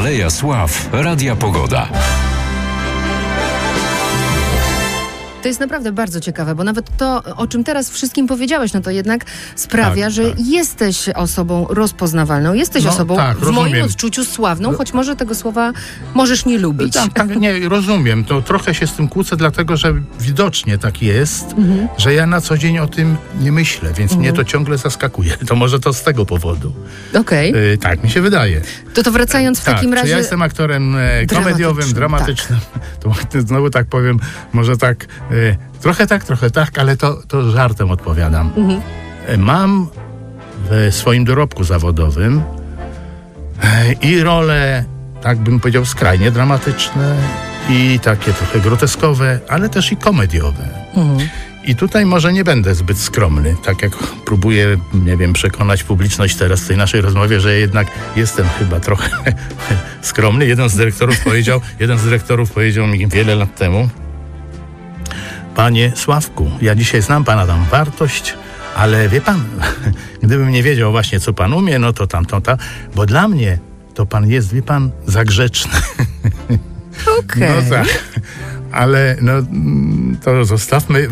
Aleja Sław, Radia Pogoda. To jest naprawdę bardzo ciekawe, bo nawet to, o czym teraz wszystkim powiedziałeś, no to jednak sprawia, że jesteś osobą rozpoznawalną, jesteś osobą w moim odczuciu sławną, choć może tego słowa możesz nie lubić. Nie, rozumiem. To trochę się z tym kłócę, dlatego że widocznie tak jest, że ja na co dzień o tym nie myślę, więc mnie to ciągle zaskakuje. To może to z tego powodu. Okej. Tak, mi się wydaje. To wracając w takim razie... Ja jestem aktorem komediowym, dramatycznym. Tak. To znowu tak powiem, może tak... Trochę tak, ale to żartem odpowiadam. Mam w swoim dorobku zawodowym i role, tak bym powiedział, skrajnie dramatyczne i takie trochę groteskowe, ale też i komediowe. I tutaj może nie będę zbyt skromny, tak jak próbuję, nie wiem, przekonać publiczność teraz w tej naszej rozmowie, że jednak jestem chyba trochę skromny. Jeden z dyrektorów powiedział mi wiele lat temu: Panie Sławku, ja dzisiaj znam pana tam wartość, ale wie pan, gdybym nie wiedział właśnie, co pan umie, no to bo dla mnie to pan jest, wie pan, za grzeczny. Okej. No tak, ale to zostawmy,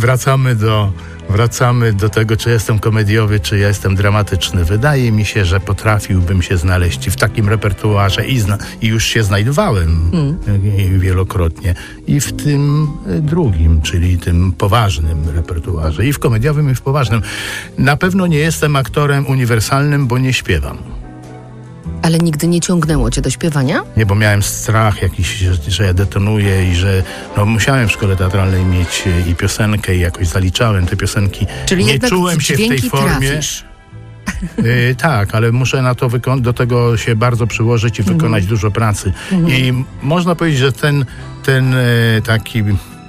wracamy do tego, czy jestem komediowy, czy ja jestem dramatyczny. Wydaje mi się, że potrafiłbym się znaleźć w takim repertuarze i już się znajdowałem wielokrotnie. I w tym drugim, czyli tym poważnym repertuarze. I w komediowym, i w poważnym. Na pewno nie jestem aktorem uniwersalnym, bo nie śpiewam. Ale nigdy nie ciągnęło cię do śpiewania? Nie, bo miałem strach jakiś, że ja detonuję i że musiałem w szkole teatralnej mieć i piosenkę i jakoś zaliczałem te piosenki. Czyli nie jednak czułem się w tej formie. Trafisz. Tak, ale muszę na to do tego się bardzo przyłożyć i wykonać dużo pracy. I można powiedzieć, że ten taki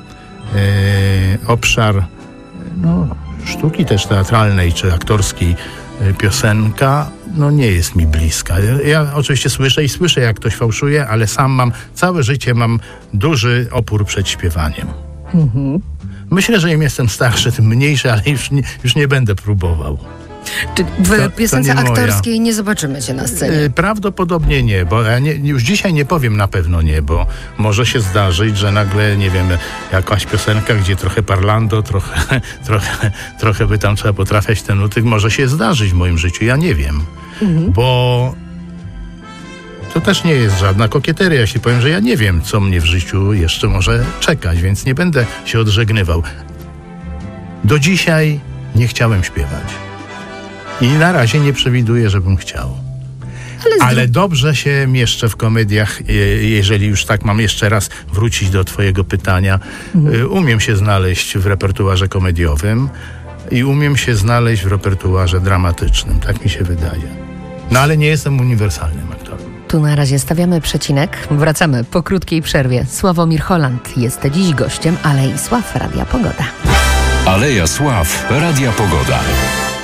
obszar sztuki też teatralnej czy aktorskiej, piosenka, nie jest mi bliska. Ja oczywiście słyszę, jak ktoś fałszuje, ale sam całe życie mam duży opór przed śpiewaniem. Myślę, że im jestem starszy, tym mniejszy, ale już nie będę próbował. Czy w piosence aktorskiej nie zobaczymy cię na scenie? Prawdopodobnie nie, bo ja już dzisiaj nie powiem na pewno nie, bo może się zdarzyć, że nagle, nie wiem, jakaś piosenka, gdzie trochę parlando, trochę by tam trzeba potrafiać te nuty, może się zdarzyć w moim życiu, ja nie wiem. Bo to też nie jest żadna kokieteria, jeśli powiem, że ja nie wiem, co mnie w życiu jeszcze może czekać, więc nie będę się odżegnywał. Do dzisiaj nie chciałem śpiewać. I na razie nie przewiduję, żebym chciał. Ale dobrze się mieszczę w komediach, jeżeli już tak mam jeszcze raz wrócić do twojego pytania. Umiem się znaleźć w repertuarze komediowym i umiem się znaleźć w repertuarze dramatycznym. Tak mi się wydaje. Ale nie jestem uniwersalnym aktorem. Tu na razie stawiamy przecinek. Wracamy po krótkiej przerwie. Sławomir Holland jest dziś gościem Alei Sław, Radia Pogoda. Aleja Sław, Radia Pogoda.